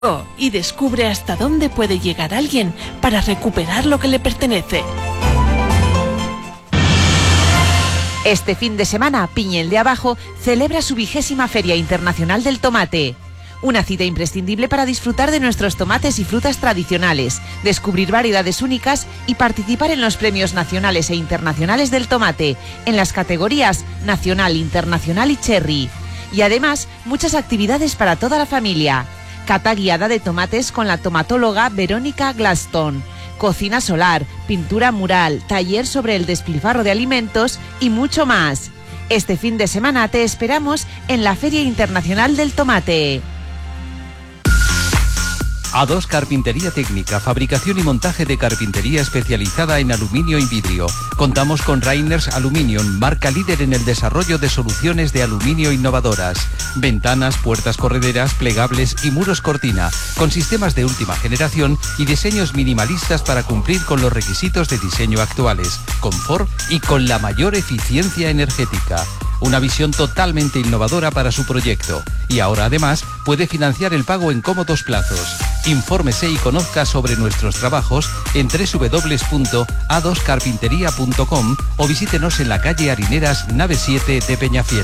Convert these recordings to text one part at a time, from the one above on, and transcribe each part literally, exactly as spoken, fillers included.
Y descubre hasta dónde puede llegar alguien para recuperar lo que le pertenece. Este fin de semana, Piñel de Abajo celebra su vigésima Feria Internacional del Tomate. Una cita imprescindible para disfrutar de nuestros tomates y frutas tradicionales, descubrir variedades únicas y participar en los premios nacionales e internacionales del tomate, en las categorías Nacional, Internacional y Cherry. Y además, muchas actividades para toda la familia. Cata guiada de tomates con la tomatóloga Verónica Glaston. Cocina solar, pintura mural, taller sobre el despilfarro de alimentos y mucho más. Este fin de semana te esperamos en la Feria Internacional del Tomate. A dos Carpintería Técnica, fabricación y montaje de carpintería especializada en aluminio y vidrio. Contamos con Rainers Aluminium, marca líder en el desarrollo de soluciones de aluminio innovadoras. Ventanas, puertas correderas, plegables y muros cortina, con sistemas de última generación y diseños minimalistas para cumplir con los requisitos de diseño actuales, confort y con la mayor eficiencia energética. Una visión totalmente innovadora para su proyecto. Y ahora además puede financiar el pago en cómodos plazos. Infórmese y conozca sobre nuestros trabajos en doble u doble u doble u punto a dos carpintería punto com o visítenos en la calle Harineras, nave siete de Peñafiel.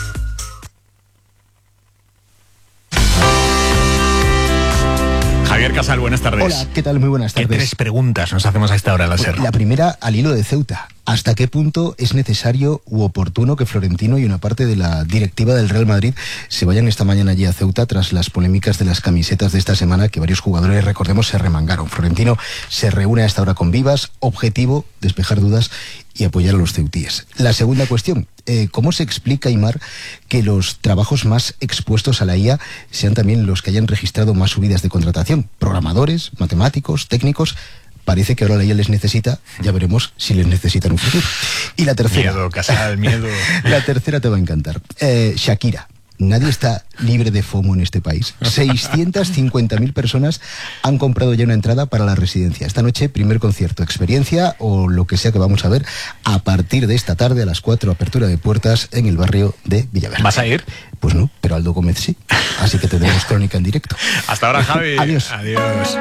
Javier Casal, buenas tardes. Hola, ¿qué tal? Muy buenas tardes. ¿Qué tres preguntas nos hacemos a esta hora, la SER? La primera, al hilo de Ceuta. ¿Hasta qué punto es necesario u oportuno que Florentino y una parte de la directiva del Real Madrid se vayan esta mañana allí a Ceuta tras las polémicas de las camisetas de esta semana que varios jugadores, recordemos, se remangaron? Florentino se reúne a esta hora con Vivas, objetivo, despejar dudas y apoyar a los ceutíes. La segunda cuestión, eh, ¿cómo se explica, Aimar, que los trabajos más expuestos a la I A sean también los que hayan registrado más subidas de contratación? Programadores, matemáticos, técnicos. Parece que ahora la I A les necesita, ya veremos si les necesita en un futuro. Y la tercera... Miedo, Casal, miedo. La tercera te va a encantar. Eh, Shakira. Nadie está libre de FOMO en este país. seiscientas cincuenta mil personas han comprado ya una entrada para la residencia. Esta noche, primer concierto, experiencia o lo que sea que vamos a ver a partir de esta tarde a las cuatro, apertura de puertas en el barrio de Villaverde. ¿Vas a ir? Pues no, pero Aldo Gómez sí. Así que tendremos crónica en directo. Hasta ahora, Javi. Adiós. Adiós.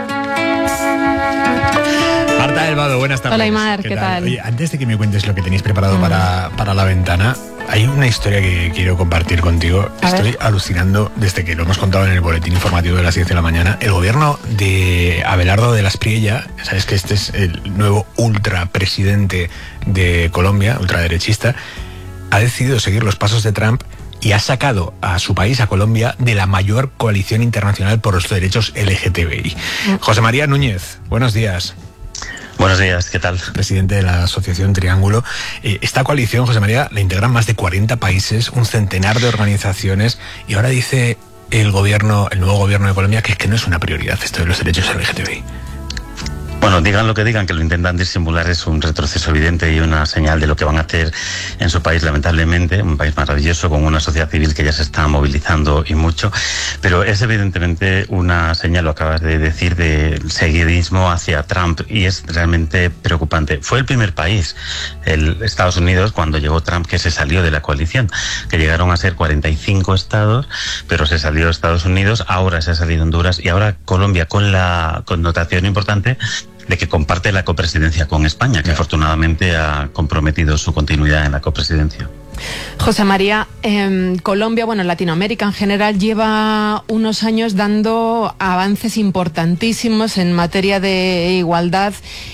Marta del Vado, buenas tardes. Hola, Aimar, ¿qué, ¿qué tal? tal? Oye, antes de que me cuentes lo que tenéis preparado mm. para, para la ventana, hay una historia que quiero compartir contigo. A Estoy ver. alucinando desde que lo hemos contado en el boletín informativo de las diez de la mañana. El gobierno de Abelardo de las Priella, sabes que este es el nuevo ultrapresidente de Colombia, ultraderechista, ha decidido seguir los pasos de Trump y ha sacado a su país, a Colombia, de la mayor coalición internacional por los derechos L G T B I. Mm. José María Núñez, buenos días. Buenos días, ¿qué tal? Presidente de la Asociación Triángulo. Eh, esta coalición, José María, la integran más de cuarenta países, un centenar de organizaciones, y ahora dice el gobierno, el nuevo gobierno de Colombia, que es que no es una prioridad esto de los derechos L G T B I. Bueno, digan lo que digan, que lo intentan disimular, es un retroceso evidente y una señal de lo que van a hacer en su país, lamentablemente, un país maravilloso con una sociedad civil que ya se está movilizando y mucho, pero es evidentemente una señal, lo acabas de decir, de seguidismo hacia Trump, y es realmente preocupante. Fue el primer país, el Estados Unidos, cuando llegó Trump, que se salió de la coalición, que llegaron a ser cuarenta y cinco estados, pero se salió Estados Unidos, ahora se ha salido Honduras y ahora Colombia, con la connotación importante de que comparte la copresidencia con España, que afortunadamente ha comprometido su continuidad en la copresidencia. José María, eh, Colombia, bueno, Latinoamérica en general, lleva unos años dando avances importantísimos en materia de igualdad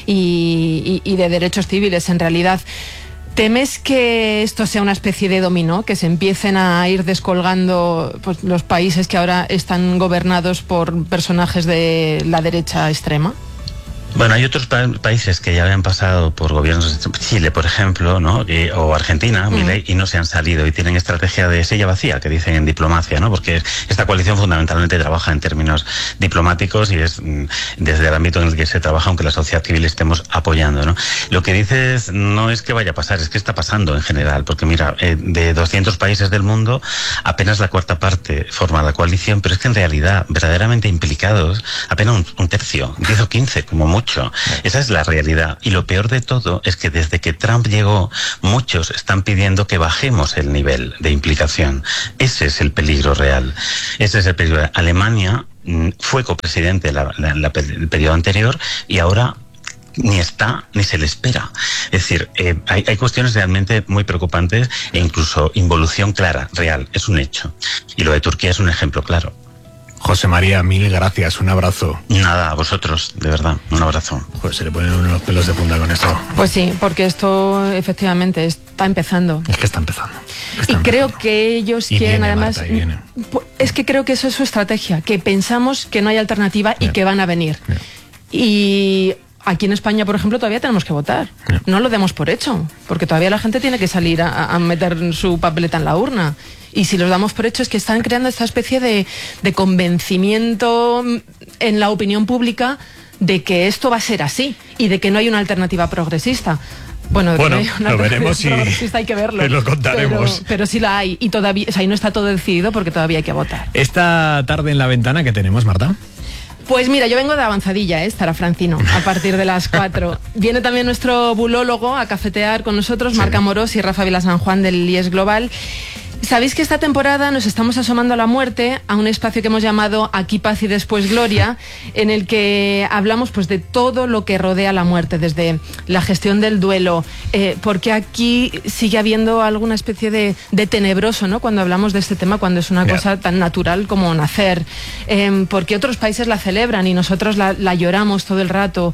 y, y, y de derechos civiles, en realidad. ¿Temes que esto sea una especie de dominó, que se empiecen a ir descolgando pues, los países que ahora están gobernados por personajes de la derecha extrema? Bueno, hay otros pa países que ya habían pasado por gobiernos, Chile, por ejemplo, ¿no? Y, o Argentina, mm. Milei, y no se han salido y tienen estrategia de silla vacía, que dicen en diplomacia, ¿no? Porque esta coalición fundamentalmente trabaja en términos diplomáticos y es mm, desde el ámbito en el que se trabaja, aunque la sociedad civil estemos apoyando, ¿no? Lo que dices no es que vaya a pasar, es que está pasando en general, porque mira, eh, de doscientos países del mundo, apenas la cuarta parte forma la coalición, pero es que en realidad, verdaderamente implicados, apenas un, un tercio, diez o quince, como mucho. Mucho. Esa es la realidad. Y lo peor de todo es que desde que Trump llegó, muchos están pidiendo que bajemos el nivel de implicación. Ese es el peligro real. Ese es el peligro. Alemania fue copresidente la, la, la, el periodo anterior y ahora ni está ni se le espera. Es decir, eh, hay, hay cuestiones realmente muy preocupantes e incluso involución clara, real, es un hecho. Y lo de Turquía es un ejemplo claro. José María, mil gracias, un abrazo. Nada, a vosotros, de verdad, un abrazo. Pues se le ponen unos pelos de punta con esto. Pues sí, porque esto efectivamente está empezando. Es que está empezando. Está y empezando. creo que ellos y quieren viene, además... Marta, y viene. Es que creo que eso es su estrategia, que pensamos que no hay alternativa y Bien. que van a venir. Bien. Y... Aquí en España, por ejemplo, todavía tenemos que votar. No lo demos por hecho, porque todavía la gente tiene que salir a, a meter su papeleta en la urna. Y si los damos por hecho es que están creando esta especie de, de convencimiento en la opinión pública de que esto va a ser así y de que no hay una alternativa progresista. Bueno, Bueno, de que no hay una lo veremos y progresista hay que verlo. lo contaremos. Pero, pero sí la hay y todavía, o sea, y no está todo decidido porque todavía hay que votar. Esta tarde en la ventana que tenemos, Marta. Pues mira, yo vengo de avanzadilla, ¿eh? Estará Francino a partir de las cuatro. Viene también nuestro bulólogo a cafetear con nosotros, sí. Marc Amorós y Rafa Vila San Juan del I E S Global. Sabéis que esta temporada nos estamos asomando a la muerte, a un espacio que hemos llamado Aquí paz y después gloria, en el que hablamos pues de todo lo que rodea la muerte, desde la gestión del duelo, eh, porque aquí sigue habiendo alguna especie de, de tenebroso, ¿no? Cuando hablamos de este tema, cuando es una yeah. cosa tan natural como nacer, eh, porque otros países la celebran y nosotros la, la lloramos todo el rato.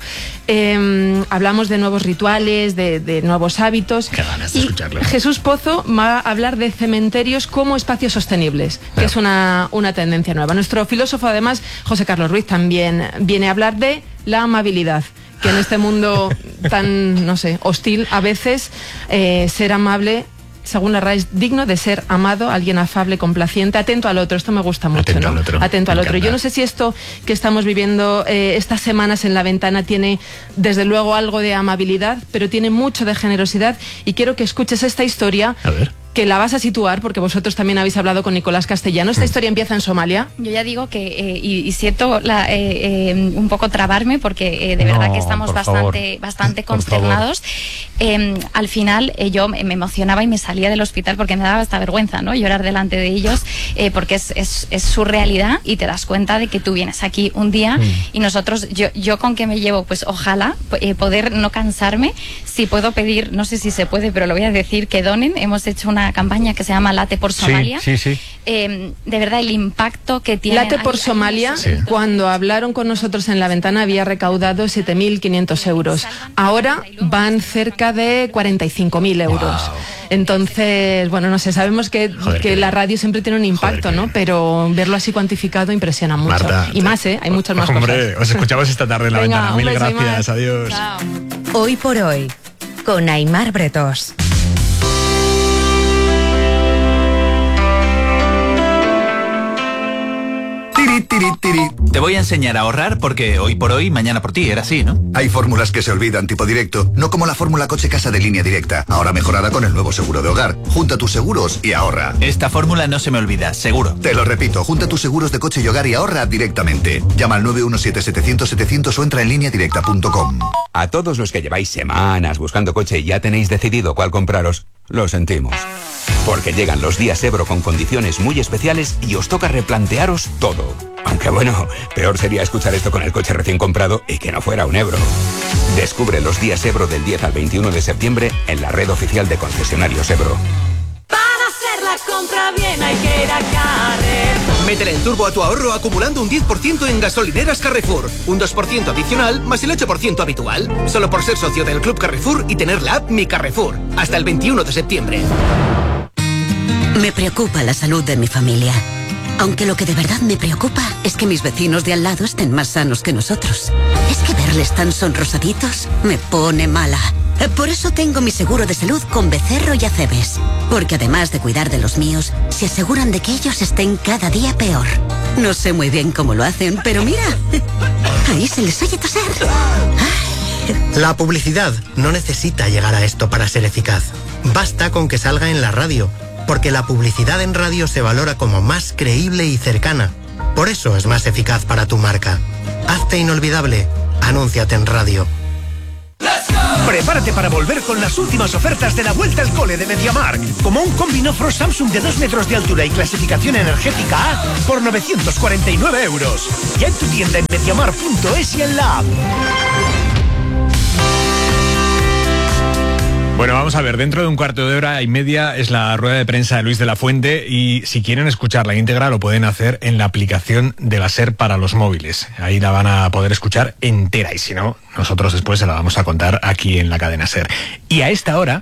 Eh, hablamos de nuevos rituales, de, de nuevos hábitos. Qué ganas de y escucharlo. Jesús Pozo va a hablar de cementerios como espacios sostenibles, que es una, una tendencia nueva. Nuestro filósofo, además, José Carlos Ruiz, también viene a hablar de la amabilidad, que en este mundo tan, no sé, hostil, a veces eh, ser amable, según la R A E, es digno de ser amado, alguien afable, complaciente, atento al otro. Esto me gusta mucho, atento ¿no? Al otro. Atento al otro. Yo no sé si esto que estamos viviendo eh, estas semanas en la ventana tiene, desde luego, algo de amabilidad, pero tiene mucho de generosidad, y quiero que escuches esta historia. A ver. Que la vas a situar, porque vosotros también habéis hablado con Nicolás Castellano. Esta historia empieza en Somalia. Yo ya digo que, eh, y, y siento la, eh, eh, un poco trabarme, porque eh, de verdad no, que estamos bastante, bastante por consternados. Eh, al final eh, yo me emocionaba y me salía del hospital porque me daba esta vergüenza, ¿no? Llorar delante de ellos, eh, porque es, es, es su realidad, y te das cuenta de que tú vienes aquí un día mm. y nosotros, yo, yo con qué me llevo, pues ojalá eh, poder no cansarme. Si puedo pedir, no sé si se puede, pero lo voy a decir, que donen. Hemos hecho una campaña que se llama Late por Somalia. Sí, sí, sí. Eh, de verdad, el impacto que tiene. Late por hay, Somalia, hay sí. cuando hablaron con nosotros en la ventana, había recaudado siete mil quinientos euros. Ahora van cerca de cuarenta y cinco mil euros. Wow. Entonces, bueno, no sé, sabemos que, Joder, que la radio siempre tiene un impacto, Joder, ¿no? Pero verlo así cuantificado impresiona mucho. Marta, y más, ¿eh? Hay muchas más hombre, cosas. Hombre, os escuchamos esta tarde en la Venga, ventana. Mil gracias, adiós. Chao. Hoy por hoy, con Aimar Bretos. Tiri, tiri. Te voy a enseñar a ahorrar porque hoy por hoy, mañana por ti, era así, ¿no? Hay fórmulas que se olvidan, tipo directo, no como la fórmula coche-casa de Línea Directa, ahora mejorada con el nuevo seguro de hogar. Junta tus seguros y ahorra. Esta fórmula no se me olvida, seguro. Te lo repito, junta tus seguros de coche y hogar y ahorra directamente. Llama al nueve uno siete, setecientos, setecientos o entra en línea directa punto com. A todos los que lleváis semanas buscando coche y ya tenéis decidido cuál compraros, lo sentimos. Porque llegan los días Ebro con condiciones muy especiales y os toca replantearos todo. Aunque bueno, peor sería escuchar esto con el coche recién comprado y que no fuera un Ebro. Descubre los días Ebro del diez al veintiuno de septiembre en la red oficial de concesionarios Ebro. Para hacer la compra bien hay que ir a Carrefour. Métele el turbo a tu ahorro acumulando un diez por ciento en gasolineras Carrefour. Un dos por ciento adicional más el ocho por ciento habitual. Solo por ser socio del Club Carrefour y tener la app Mi Carrefour. Hasta el veintiuno de septiembre. Me preocupa la salud de mi familia. Aunque lo que de verdad me preocupa es que mis vecinos de al lado estén más sanos que nosotros. Es que verles tan sonrosaditos me pone mala. Por eso tengo mi seguro de salud con Becerro y Acebes. Porque además de cuidar de los míos, se aseguran de que ellos estén cada día peor. No sé muy bien cómo lo hacen, pero mira, ahí se les oye toser. La publicidad no necesita llegar a esto para ser eficaz. Basta con que salga en la radio. Porque la publicidad en radio se valora como más creíble y cercana. Por eso es más eficaz para tu marca. Hazte inolvidable. Anúnciate en radio. Let's go. Prepárate para volver con las últimas ofertas de la vuelta al cole de MediaMarkt, como un combi Nofro Samsung de dos metros de altura y clasificación energética A por novecientos cuarenta y nueve euros. Ya en tu tienda en mediamar punto es y en la app. Bueno, vamos a ver, dentro de un cuarto de hora y media es la rueda de prensa de Luis de la Fuente y si quieren escucharla íntegra lo pueden hacer en la aplicación de la SER para los móviles. Ahí la van a poder escuchar entera y si no, nosotros después se la vamos a contar aquí en la cadena SER. Y a esta hora...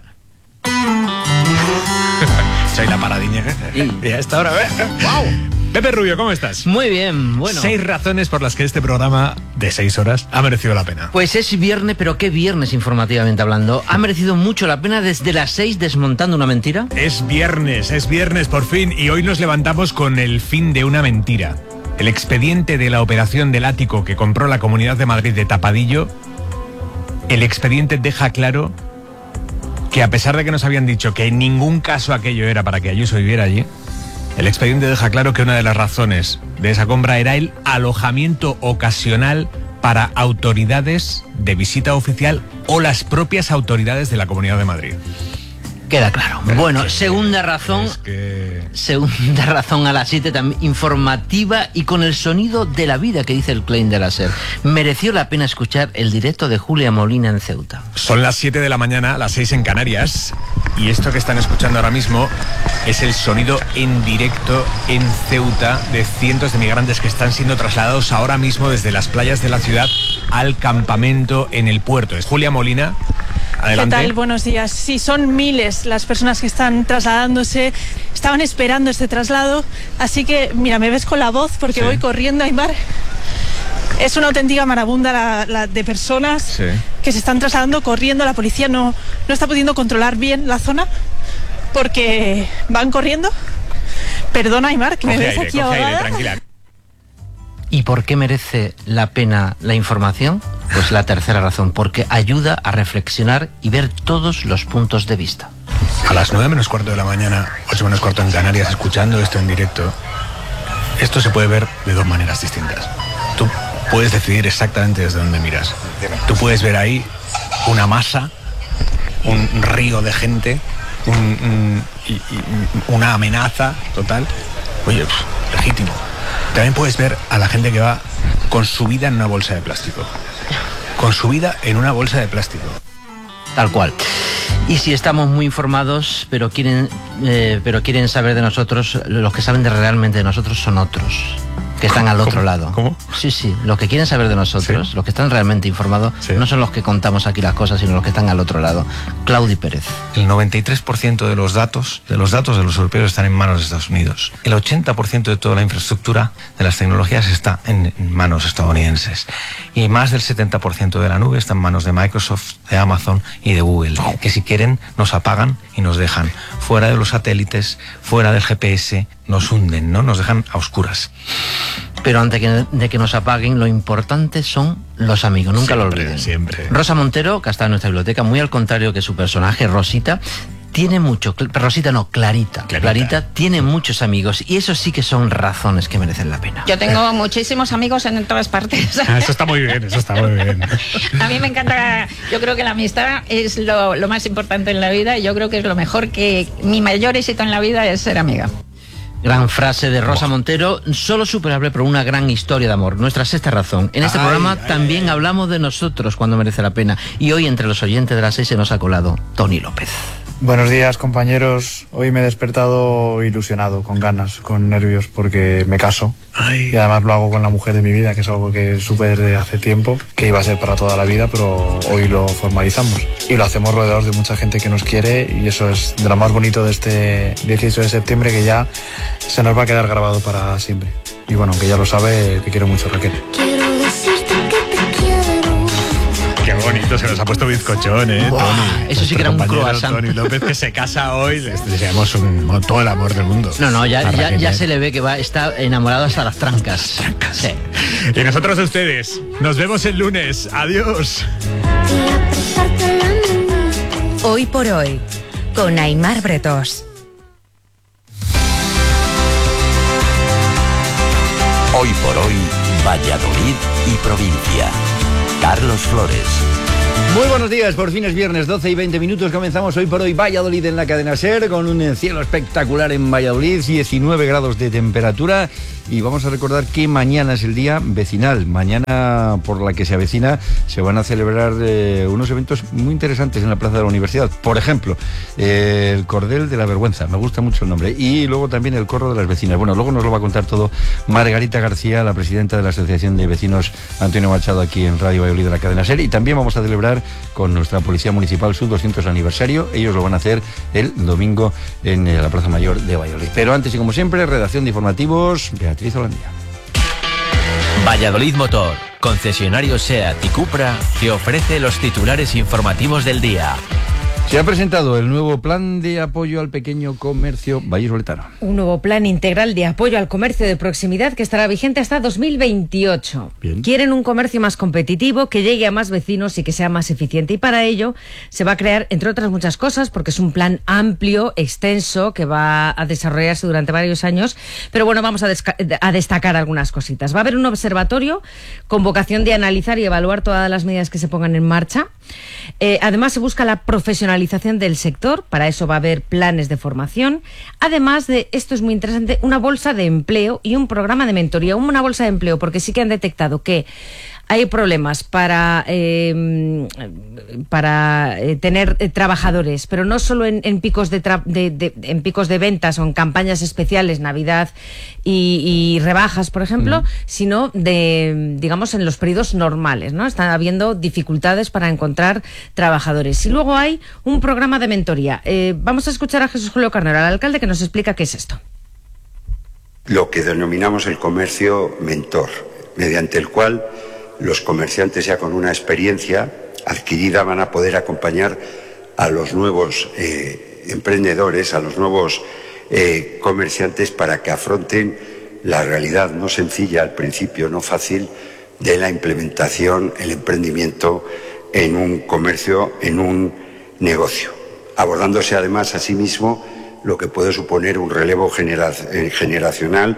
Soy la paradiña, ¿eh? Y a esta hora... ¡Wow! Pepe Rubio, ¿cómo estás? Muy bien, bueno. Seis razones por las que este programa de seis horas ha merecido la pena. Pues es viernes, pero qué viernes informativamente hablando. Ha merecido mucho la pena desde las seis desmontando una mentira. Es viernes, es viernes por fin y hoy nos levantamos con el fin de una mentira. El expediente de la operación del ático que compró la Comunidad de Madrid de Tapadillo, el expediente deja claro que a pesar de que nos habían dicho que en ningún caso aquello era para que Ayuso viviera allí, el expediente deja claro que una de las razones de esa compra era el alojamiento ocasional para autoridades de visita oficial o las propias autoridades de la Comunidad de Madrid. Queda claro. Bueno, que, segunda razón, es que... segunda razón a las siete, también informativa y con el sonido de la vida que dice el claim de la SER. Mereció la pena escuchar el directo de Julia Molina en Ceuta. Son las siete de la mañana, las seis en Canarias, y esto que están escuchando ahora mismo es el sonido en directo en Ceuta de cientos de migrantes que están siendo trasladados ahora mismo desde las playas de la ciudad al campamento en el puerto. Es Julia Molina. Adelante. ¿Qué tal? Buenos días. Sí, son miles las personas que están trasladándose, estaban esperando este traslado, así que, mira, me ves con la voz porque sí. Voy corriendo, Aymar. Es una auténtica marabunda la, la de personas sí. que se están trasladando corriendo. La policía no, no está pudiendo controlar bien la zona porque van corriendo. Perdona, Aymar, que coge me ves aire, aquí ahogada. Aire, tranquila. ¿Y por qué merece la pena la información? Pues la tercera razón, porque ayuda a reflexionar y ver todos los puntos de vista. A las nueve menos cuarto de la mañana, ocho menos cuarto en Canarias, escuchando esto en directo, esto se puede ver de dos maneras distintas. Tú puedes decidir exactamente desde dónde miras. Tú puedes ver ahí una masa, un río de gente, un, un, y, y, una amenaza total. Oye, pff, legítimo. También puedes ver a la gente que va con su vida en una bolsa de plástico. Con su vida en una bolsa de plástico. Tal cual. Y si estamos muy informados, pero quieren, eh, pero quieren saber de nosotros, los que saben de realmente de nosotros son otros, que están al otro ¿Cómo? lado. ¿Cómo? Sí, sí. Los que quieren saber de nosotros, sí. los que están realmente informados, sí. no son los que contamos aquí las cosas, sino los que están al otro lado. Claudi Pérez. El noventa y tres por ciento de los datos, de los datos de los europeos están en manos de Estados Unidos. El ochenta por ciento de toda la infraestructura de las tecnologías está en manos estadounidenses. Y más del setenta por ciento de la nube está en manos de Microsoft, de Amazon y de Google, que si quieren nos apagan y nos dejan fuera de los satélites, fuera del G P S, nos hunden, ¿no? Nos dejan a oscuras. Pero antes de que nos apaguen, lo importante son los amigos, nunca siempre, lo olviden. Siempre. Rosa Montero, que está en nuestra biblioteca, muy al contrario que su personaje, Rosita, tiene mucho, Rosita no, Clarita, Clarita, Clarita tiene muchos amigos y eso sí que son razones que merecen la pena. Yo tengo muchísimos amigos en todas partes. Ah, eso está muy bien, eso está muy bien. A mí me encanta, yo creo que la amistad es lo, lo más importante en la vida y yo creo que es lo mejor, que mi mayor éxito en la vida es ser amiga. Gran frase de Rosa Montero, solo superable por una gran historia de amor. Nuestra sexta razón. En este ay, programa ay, también ay. hablamos de nosotros cuando merece la pena. Y hoy entre los oyentes de las seis se nos ha colado Tony López. Buenos días, compañeros. Hoy me he despertado ilusionado, con ganas, con nervios, porque me caso. Ay. Y además lo hago con la mujer de mi vida, que es algo que supe de hace tiempo, que iba a ser para toda la vida, pero hoy lo formalizamos. Y lo hacemos rodeados de mucha gente que nos quiere, y eso es de lo más bonito de este dieciocho de septiembre, que ya se nos va a quedar grabado para siempre. Y bueno, aunque ya lo sabe, te quiero mucho, Raquel. Quiero decirte que te quiero. Qué bonito, se nos ha puesto bizcochón, ¿eh, wow, Tony? Eso sí que era un croissant. Tony López, que se casa hoy, le deseamos un, todo el amor del mundo. No, no, ya, ya, ya se le ve que va, está enamorado hasta las trancas. trancas. Sí. Y nosotros a ustedes. Nos vemos el lunes. Adiós. Hoy por hoy, con Aymar Bretos. Hoy por hoy, Valladolid y provincia. Carlos Flores. Muy buenos días, por fin es viernes, doce y veinte minutos, comenzamos hoy por hoy Valladolid en la cadena SER, con un cielo espectacular en Valladolid, diecinueve grados de temperatura, y vamos a recordar que mañana es el día vecinal, mañana por la que se avecina se van a celebrar eh, unos eventos muy interesantes en la Plaza de la Universidad, por ejemplo, eh, el Cordel de la Vergüenza, me gusta mucho el nombre, y luego también el Corro de las Vecinas. Bueno, luego nos lo va a contar todo Margarita García, la presidenta de la Asociación de Vecinos Antonio Machado, aquí en Radio Valladolid de la cadena SER, y también vamos a celebrar con nuestra Policía Municipal su doscientos aniversario. Ellos lo van a hacer el domingo en la Plaza Mayor de Valladolid. Pero antes y como siempre, redacción de informativos, Beatriz Holandía. Valladolid Motor, concesionario SEAT y Cupra, que ofrece los titulares informativos del día. Se ha presentado el nuevo plan de apoyo al pequeño comercio vallisoletano. Un nuevo plan integral de apoyo al comercio de proximidad que estará vigente hasta dos mil veintiocho. Bien. Quieren un comercio más competitivo, que llegue a más vecinos y que sea más eficiente. Y para ello se va a crear, entre otras muchas cosas, porque es un plan amplio, extenso, que va a desarrollarse durante varios años. Pero bueno, vamos a, a destacar algunas cositas. Va a haber un observatorio con vocación de analizar y evaluar todas las medidas que se pongan en marcha. Eh, además, se busca la profesionalización del sector, para eso va a haber planes de formación, además de, esto es muy interesante, una bolsa de empleo y un programa de mentoría. Una bolsa de empleo porque sí que han detectado que hay problemas para eh, para eh, tener eh, trabajadores, pero no solo en, en picos de, tra de, de en picos de ventas o en campañas especiales, Navidad y, y rebajas, por ejemplo, mm. sino de, digamos, en los periodos normales, ¿no? Están habiendo dificultades para encontrar trabajadores. Y luego hay un programa de mentoría. Eh, vamos a escuchar a Jesús Julio Carnero, al alcalde, que nos explica qué es esto. Lo que denominamos el comercio mentor, mediante el cual los comerciantes ya con una experiencia adquirida van a poder acompañar a los nuevos eh, emprendedores, a los nuevos eh, comerciantes, para que afronten la realidad no sencilla, al principio no fácil, de la implementación, el emprendimiento en un comercio, en un negocio, abordándose además asimismo lo que puede suponer un relevo genera generacional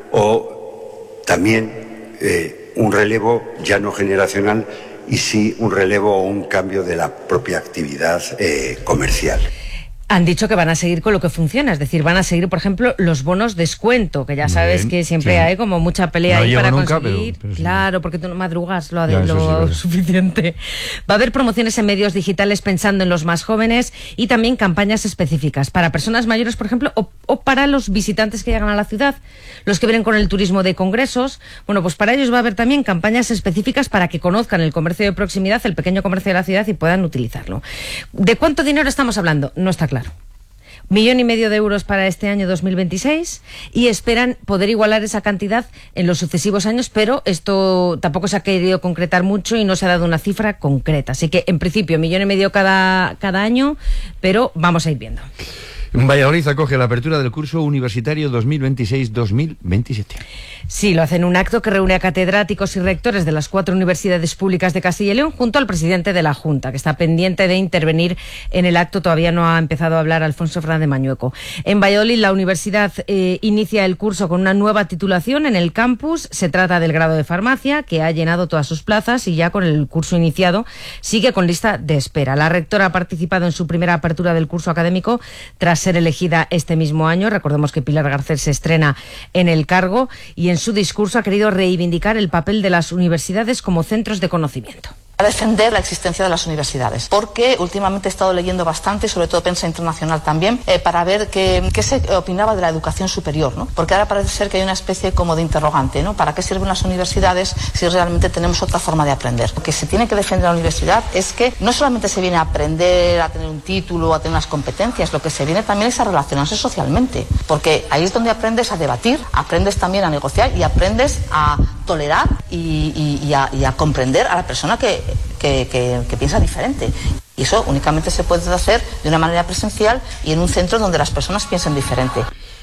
o también eh, un relevo ya no generacional, y sí un relevo o un cambio de la propia actividad eh, comercial. Han dicho que van a seguir con lo que funciona, es decir, van a seguir, por ejemplo, los bonos descuento, que ya sabes Bien, que siempre sí. hay como mucha pelea no ahí para nunca, conseguir. Pero, pero sí. Claro, porque tú no madrugas lo, ya, lo sí, suficiente. Va a haber promociones en medios digitales pensando en los más jóvenes y también campañas específicas para personas mayores, por ejemplo, o, o para los visitantes que llegan a la ciudad, los que vienen con el turismo de congresos. Bueno, pues para ellos va a haber también campañas específicas para que conozcan el comercio de proximidad, el pequeño comercio de la ciudad, y puedan utilizarlo. ¿De cuánto dinero estamos hablando? No está claro. Millón y medio de euros para este año dos mil veintiséis, y esperan poder igualar esa cantidad en los sucesivos años, pero esto tampoco se ha querido concretar mucho y no se ha dado una cifra concreta. Así que, en principio, millón y medio cada, cada año, pero vamos a ir viendo. Valladolid acoge la apertura del curso universitario dos mil veintiséis dos mil veintisiete. Sí, lo hace en un acto que reúne a catedráticos y rectores de las cuatro universidades públicas de Castilla y León junto al presidente de la Junta, que está pendiente de intervenir en el acto. Todavía no ha empezado a hablar Alfonso Fernández Mañueco. En Valladolid, la universidad eh, inicia el curso con una nueva titulación en el campus. Se trata del grado de farmacia, que ha llenado todas sus plazas y ya con el curso iniciado sigue con lista de espera. La rectora ha participado en su primera apertura del curso académico tras ser elegida este mismo año. Recordemos que Pilar Garcés se estrena en el cargo y en su discurso ha querido reivindicar el papel de las universidades como centros de conocimiento. A defender la existencia de las universidades, porque últimamente he estado leyendo bastante, sobre todo prensa internacional también, eh, para ver qué, qué se opinaba de la educación superior, ¿no? Porque ahora parece ser que hay una especie como de interrogante, ¿no? ¿Para qué sirven las universidades si realmente tenemos otra forma de aprender? Lo que se tiene que defender la universidad es que no solamente se viene a aprender, a tener un título, a tener unas competencias, lo que se viene también es a relacionarse socialmente, porque ahí es donde aprendes a debatir, aprendes también a negociar y aprendes a tolerar y, y, y, a, y a comprender a la persona que Que, que, que piensa diferente. Y eso únicamente se puede hacer de una manera presencial y en un centro donde las personas piensen diferente.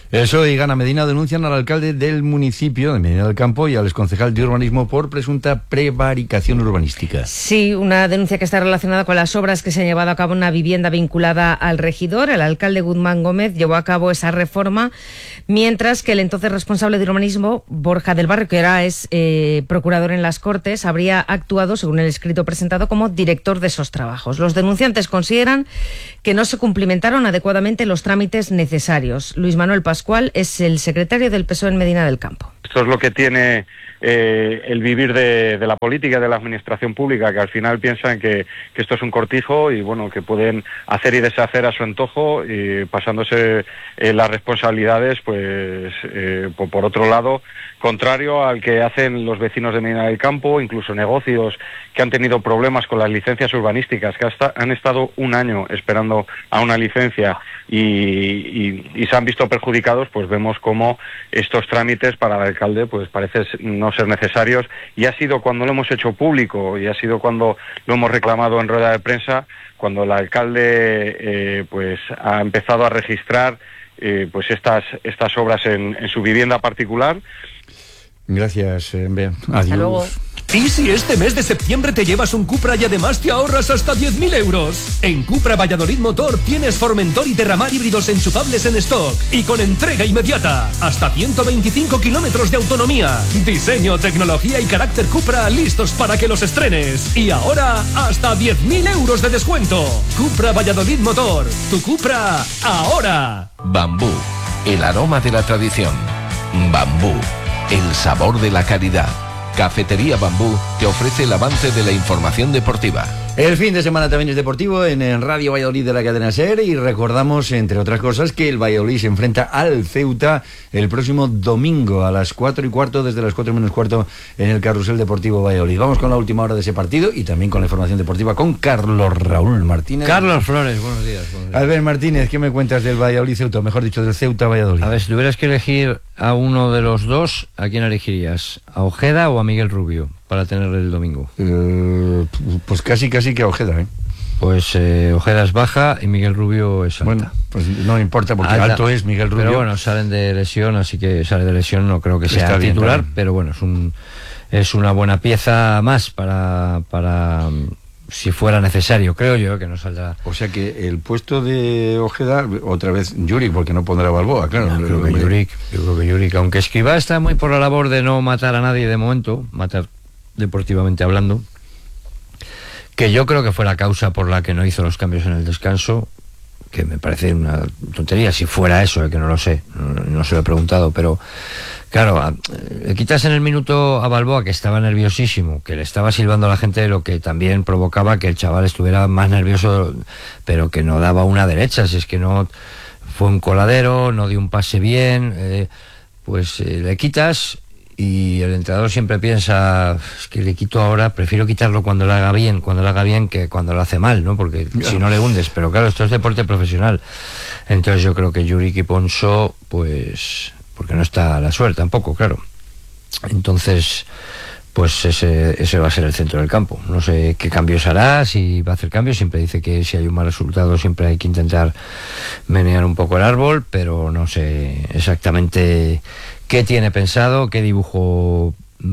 Eso y Gana Medina denuncian al alcalde del municipio de Medina del Campo y al exconcejal de urbanismo por presunta prevaricación urbanística. Sí, una denuncia que está relacionada con las obras que se han llevado a cabo en una vivienda vinculada al regidor. El alcalde Guzmán Gómez llevó a cabo esa reforma, mientras que el entonces responsable de urbanismo, Borja del Barrio, que ahora es eh, procurador en las Cortes, habría actuado, según el escrito presentado, como director de esos trabajos. Los denunciantes consideran que no se cumplimentaron adecuadamente los trámites necesarios. Luis Manuel Pascual es el secretario del P S O E en Medina del Campo. Esto es lo que tiene eh, el vivir de, de la política, de la administración pública, que al final piensan que, que esto es un cortijo y bueno, que pueden hacer y deshacer a su antojo, y pasándose eh, las responsabilidades, pues eh, por, por otro lado, contrario al que hacen los vecinos de Medina del Campo, incluso negocios que han tenido problemas con las licencias urbanísticas, que hasta han estado un año esperando a una licencia y, y, y se han visto perjudicados. Pues vemos cómo estos trámites para el alcalde pues parece no ser necesarios, y ha sido cuando lo hemos hecho público y ha sido cuando lo hemos reclamado en rueda de prensa, cuando el alcalde eh, pues ha empezado a registrar eh, pues estas estas obras en, en su vivienda particular. Gracias, eh, Bea. Adiós. Hasta luego. ¿Y si este mes de septiembre te llevas un Cupra y además te ahorras hasta diez mil euros? En Cupra Valladolid Motor tienes Formentor y Terramar híbridos enchufables en stock y con entrega inmediata. Hasta ciento veinticinco kilómetros de autonomía. Diseño, tecnología y carácter Cupra listos para que los estrenes. Y ahora hasta diez mil euros de descuento. Cupra Valladolid Motor. Tu Cupra ahora. Bambú, el aroma de la tradición. Bambú, el sabor de la calidad. Cafetería Bambú te ofrece el avance de la información deportiva. El fin de semana también es deportivo en, en Radio Valladolid de la cadena SER, y recordamos, entre otras cosas, que el Valladolid se enfrenta al Ceuta el próximo domingo a las cuatro y cuarto, desde las cuatro menos cuarto, en el Carrusel Deportivo Valladolid. Vamos con la última hora de ese partido y también con la información deportiva con Carlos Raúl Martínez. Carlos Flores, buenos días. Buenos días. Albert Martínez, ¿qué me cuentas del Valladolid Ceuta? Mejor dicho, del Ceuta Valladolid. A ver, si tuvieras que elegir a uno de los dos, ¿a quién elegirías? ¿A Ojeda o a Miguel Rubio para tener el domingo? Eh, pues casi, casi que a Ojeda, ¿eh? Pues eh, Ojeda es baja y Miguel Rubio es alta. Bueno, pues no importa porque alta, alto es Miguel Rubio. Pero bueno, salen de lesión, así que sale de lesión, no creo que sea Está titular, bien, pero bueno, es un es una buena pieza más para para si fuera necesario, creo yo que no saldrá. O sea que el puesto de Ojeda, otra vez Juric, porque no pondrá Balboa, claro. No, creo que Juric, yo creo que Juric, aunque Escribá está muy por la labor de no matar a nadie de momento, matar deportivamente hablando, que yo creo que fue la causa por la que no hizo los cambios en el descanso, que me parece una tontería, si fuera eso, eh, que no lo sé, no, no se lo he preguntado, pero claro, a, le quitas en el minuto a Balboa, que estaba nerviosísimo, que le estaba silbando a la gente, lo que también provocaba que el chaval estuviera más nervioso, pero que no daba una derecha, si es que no fue un coladero, no dio un pase bien, eh, pues eh, le quitas. Y el entrenador siempre piensa, es que le quito ahora, prefiero quitarlo cuando lo haga bien, cuando lo haga bien que cuando lo hace mal, ¿no? Porque yeah. si no le hundes, pero claro, esto es deporte profesional. Entonces yo creo que Juric y Ponso, pues, porque no está a la suerte tampoco, claro. Entonces, pues ese, ese va a ser el centro del campo. No sé qué cambios hará, si va a hacer cambios, siempre dice que si hay un mal resultado siempre hay que intentar menear un poco el árbol, pero no sé exactamente qué tiene pensado, qué dibujo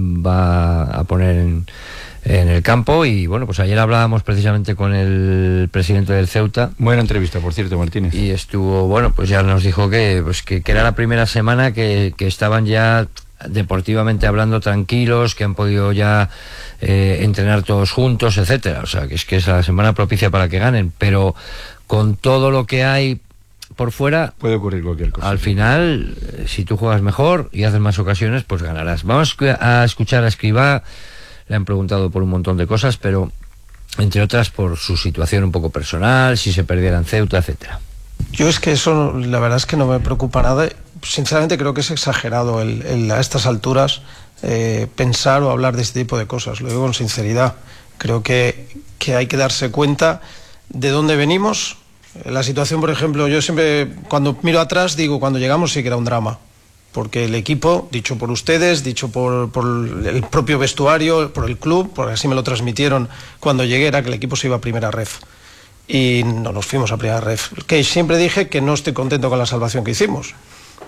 va a poner en, en el campo. Y bueno, pues ayer hablábamos precisamente con el presidente del Ceuta. Buena entrevista, por cierto, Martínez. Y estuvo, bueno, pues ya nos dijo que, pues que, que era la primera semana que, que estaban ya deportivamente hablando tranquilos, que han podido ya eh, entrenar todos juntos, etcétera. O sea, que es que es la semana propicia para que ganen, pero con todo lo que hay por fuera, puede ocurrir cualquier cosa. Al final, si tú juegas mejor y haces más ocasiones, pues ganarás. Vamos a escuchar a Escribá. Le han preguntado por un montón de cosas, pero entre otras por su situación un poco personal, si se perdiera en Ceuta, etcétera. Yo es que eso, la verdad es que no me preocupa nada. Sinceramente creo que es exagerado el, el, a estas alturas eh, pensar o hablar de este tipo de cosas. Lo digo con sinceridad. Creo que, que hay que darse cuenta de dónde venimos. La situación, por ejemplo, yo siempre, cuando miro atrás, digo, cuando llegamos sí que era un drama. Porque el equipo, dicho por ustedes, dicho por, por el propio vestuario, por el club, porque así me lo transmitieron cuando llegué, era que el equipo se iba a primera ref. Y no nos fuimos a primera ref. Que siempre dije que no estoy contento con la salvación que hicimos.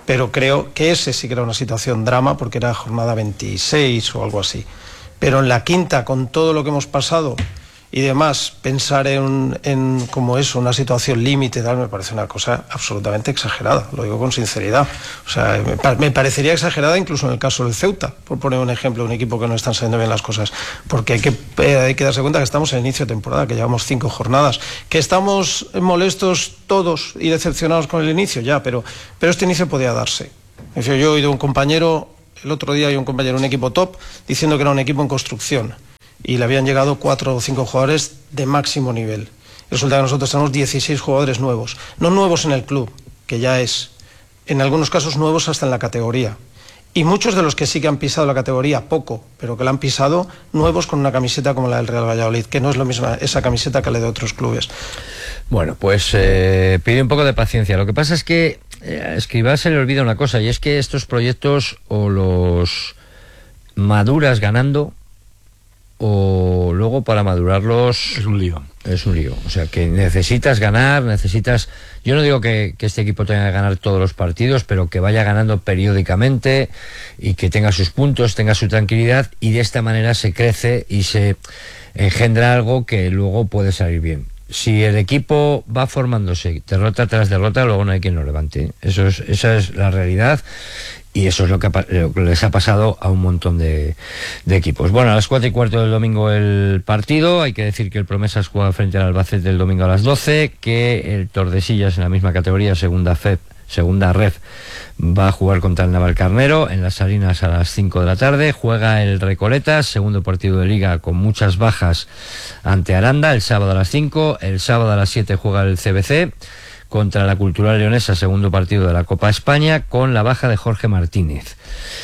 pero creo que ese sí que era una situación drama, porque era jornada veintiséis o algo así. Pero en la quinta, con todo lo que hemos pasado y demás, pensar en, en como eso, una situación límite, tal, me parece una cosa absolutamente exagerada, lo digo con sinceridad. O sea, me, me parecería exagerada incluso en el caso del Ceuta, por poner un ejemplo, un equipo que no están saliendo bien las cosas, porque hay que, eh, hay que darse cuenta que estamos en inicio de temporada, que llevamos cinco jornadas, que estamos molestos todos y decepcionados con el inicio, ya, pero, pero este inicio podía darse. Es decir, yo he oído a un compañero, el otro día hay un compañero, un equipo top, diciendo que era un equipo en construcción, y le habían llegado cuatro o cinco jugadores de máximo nivel. Resulta que nosotros tenemos dieciséis jugadores nuevos, no nuevos en el club, que ya es, en algunos casos nuevos hasta en la categoría. Y muchos de los que sí que han pisado la categoría, poco, pero que la han pisado, nuevos con una camiseta como la del Real Valladolid, que no es lo mismo esa camiseta que la de otros clubes. Bueno, pues eh, pide un poco de paciencia. Lo que pasa es que eh, a Escribá se le olvida una cosa, y es que estos proyectos o los maduras ganando, o luego para madurarlos es un lío. Es un lío. O sea, que necesitas ganar, necesitas... Yo no digo que, que este equipo tenga que ganar todos los partidos, pero que vaya ganando periódicamente y que tenga sus puntos, tenga su tranquilidad, y de esta manera se crece y se engendra algo que luego puede salir bien. Si el equipo va formándose derrota tras derrota, luego no hay quien lo levante. Eso es, esa es la realidad. Y eso es lo que, lo que les ha pasado a un montón de, de equipos. Bueno, a las cuatro y cuarto del domingo el partido. Hay que decir que el Promesas juega frente al Albacete el domingo a las doce, que el Tordesillas, en la misma categoría, segunda F E P, segunda Ref, va a jugar contra el Navalcarnero en las Salinas a las cinco de la tarde. Juega el Recoletas, segundo partido de Liga con muchas bajas, ante Aranda el sábado a las cinco. El sábado a las siete juega el C B C contra la Cultural Leonesa, segundo partido de la Copa España, con la baja de Jorge Martínez.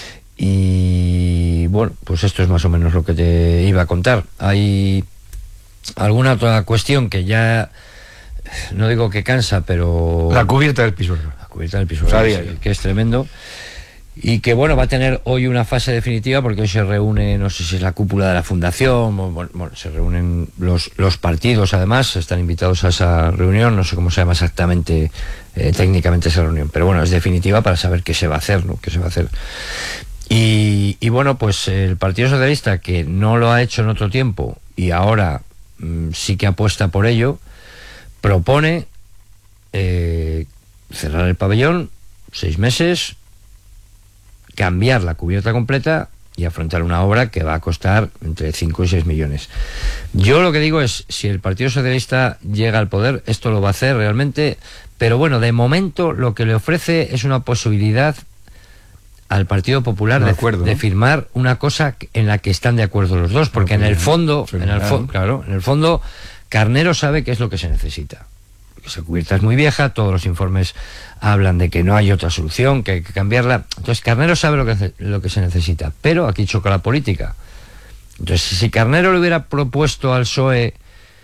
Y bueno, pues esto es más o menos lo que te iba a contar. Hay alguna otra cuestión que ya, no digo que cansa, pero... La cubierta del Pisuerga. La cubierta del Pisuerga, que, que es tremendo. Y que bueno, va a tener hoy una fase definitiva, porque hoy se reúne, no sé si es la cúpula de la fundación, bueno, bueno se reúnen los, los partidos, además están invitados a esa reunión, no sé cómo se llama exactamente eh, técnicamente esa reunión, pero bueno, es definitiva para saber qué se va a hacer, ¿no? Qué se va a hacer. Y, y bueno, pues el Partido Socialista, que no lo ha hecho en otro tiempo y ahora mmm, sí que apuesta por ello, propone eh, cerrar el pabellón seis meses, cambiar la cubierta completa y afrontar una obra que va a costar entre cinco y seis millones. Yo lo que digo es, si el Partido Socialista llega al poder, esto lo va a hacer realmente, pero bueno, de momento lo que le ofrece es una posibilidad al Partido Popular de, acuerdo, de firmar una cosa en la que están de acuerdo los dos, porque en el fondo, en el fo- claro, en el fondo, Carnero sabe qué es lo que se necesita. Esa cubierta es muy vieja, todos los informes hablan de que no hay otra solución, que hay que cambiarla. Entonces Carnero sabe lo que, lo que se necesita, pero aquí choca la política. Entonces, si Carnero le hubiera propuesto al P S O E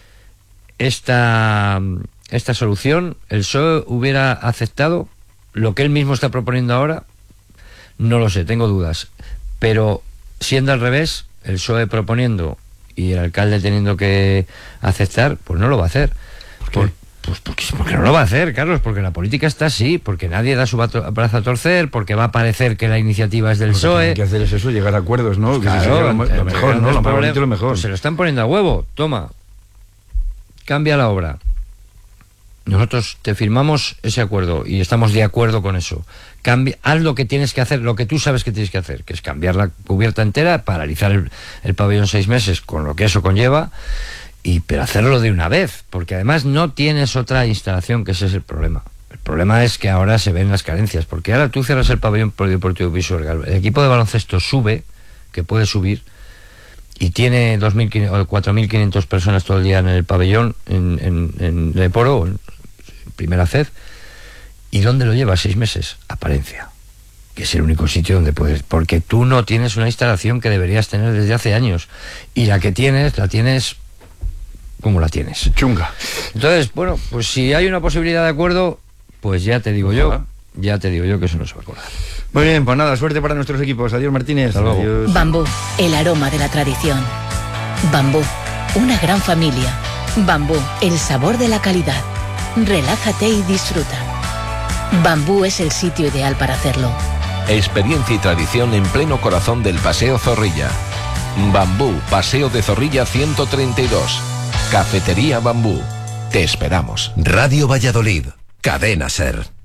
esta, esta solución, el P S O E hubiera aceptado lo que él mismo está proponiendo ahora. No lo sé, tengo dudas. Pero siendo al revés, el P S O E proponiendo y el alcalde teniendo que aceptar, pues no lo va a hacer. ¿Por Pues porque, porque no lo va a hacer, Carlos, porque la política está así, porque nadie da su brazo a torcer, porque va a parecer que la iniciativa es del P S O E. Lo que hay que hacer es eso, llegar a acuerdos, ¿no? Pues claro, que lo, lo mejor, ¿no? Lo más bonito, lo mejor. Pues se lo están poniendo a huevo, toma, cambia la obra. Nosotros te firmamos ese acuerdo y estamos de acuerdo con eso. Cambia, haz lo que tienes que hacer, lo que tú sabes que tienes que hacer, que es cambiar la cubierta entera, paralizar el, el pabellón seis meses, con lo que eso conlleva. Y, pero hacerlo de una vez, porque además no tienes otra instalación, que ese es el problema. El problema es que ahora se ven las carencias, porque ahora tú cierras el pabellón polideportivo Pisuerga, el equipo de baloncesto sube, que puede subir, y tiene dos mil o cuatro mil quinientas personas todo el día en el pabellón, en, en, en Leporo, en primera C E D, ¿y dónde lo llevas seis meses? A Palencia, que es el único sitio donde puedes, porque tú no tienes una instalación que deberías tener desde hace años, y la que tienes, la tienes... ¿Cómo la tienes? Chunga. Entonces, bueno, pues si hay una posibilidad de acuerdo, pues ya te digo yo, ya te digo yo que eso no se va a colar. Muy bien, pues nada, suerte para nuestros equipos. Adiós, Martínez. Hasta luego. Adiós. Bambú, el aroma de la tradición. Bambú, una gran familia. Bambú, el sabor de la calidad. Relájate y disfruta. Bambú es el sitio ideal para hacerlo. Experiencia y tradición en pleno corazón del Paseo Zorrilla. Bambú, Paseo de Zorrilla ciento treinta y dos. Cafetería Bambú. Te esperamos. Radio Valladolid, Cadena SER.